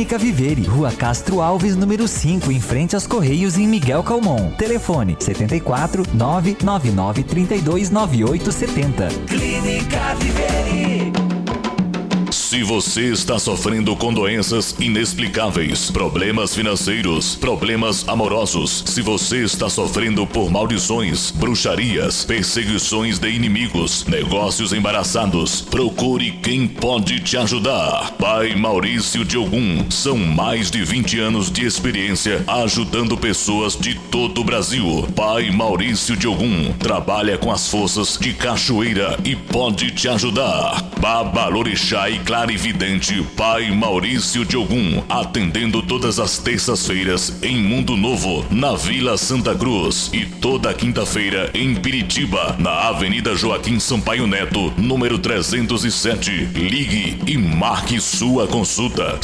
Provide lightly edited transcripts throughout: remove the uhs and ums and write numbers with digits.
Clínica Vivere, Rua Castro Alves, número 5, em frente aos Correios, em Miguel Calmon. Telefone 74 999 32 9870. Clínica Vivere. Se você está sofrendo com doenças inexplicáveis, problemas financeiros, problemas amorosos, se você está sofrendo por maldições, bruxarias, perseguições de inimigos, negócios embaraçados, procure quem pode te ajudar. Pai Maurício de Ogum, são mais de 20 anos de experiência ajudando pessoas de todo o Brasil. Pai Maurício de Ogum trabalha com as forças de cachoeira e pode te ajudar. Babalorixá e clarividente Pai Maurício de Ogum, atendendo todas as terças-feiras em Mundo Novo, na Vila Santa Cruz, e toda quinta-feira em Piritiba, na Avenida Joaquim Sampaio Neto, número 307. Ligue e marque sua consulta.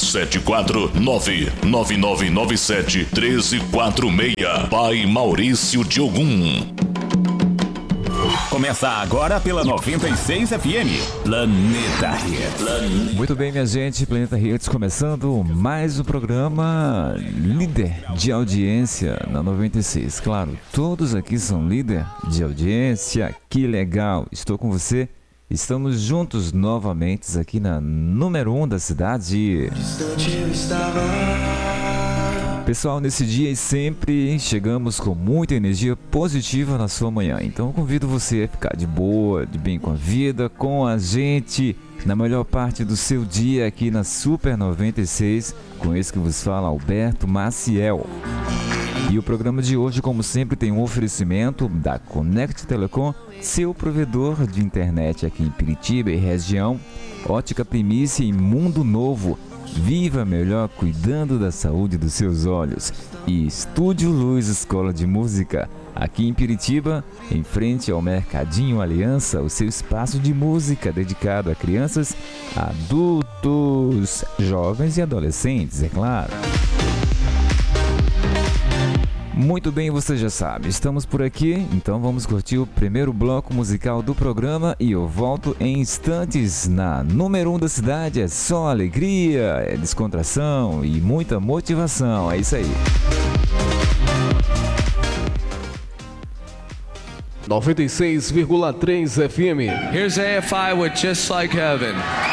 749-9997-1346. Pai Maurício de Ogum. Começa agora pela 96 FM, Planeta Hits. Muito bem, minha gente, Planeta Hits começando mais um programa líder de audiência na 96. Claro, todos aqui são líder de audiência, que legal, estou com você. Estamos juntos novamente aqui na número 1 da cidade. Pessoal, nesse dia e sempre chegamos com muita energia positiva na sua manhã. Então eu convido você a ficar de boa, de bem com a vida, com a gente, na melhor parte do seu dia aqui na Super 96, com esse que vos fala, Alberto Maciel. E o programa de hoje, como sempre, tem um oferecimento da Connect Telecom, seu provedor de internet aqui em Piritiba e região, Ótica Primícia e Mundo Novo. Viva melhor cuidando da saúde dos seus olhos. E Estúdio Luz Escola de Música, aqui em Piritiba, em frente ao Mercadinho Aliança, o seu espaço de música dedicado a crianças, adultos, jovens e adolescentes, é claro. Muito bem, você já sabe, estamos por aqui, então vamos curtir o primeiro bloco musical do programa e eu volto em instantes na número 1 da cidade. É só alegria, é descontração e muita motivação, é isso aí. 96,3 FM. Here's AFI with Just Like Heaven.